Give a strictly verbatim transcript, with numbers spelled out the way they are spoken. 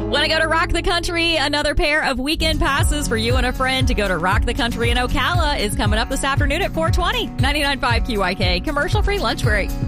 Want to go to Rock the Country? Another pair of weekend passes for you and a friend to go to Rock the Country in Ocala is coming up this afternoon at four twenty. ninety-nine point five Q I K, commercial-free lunch break.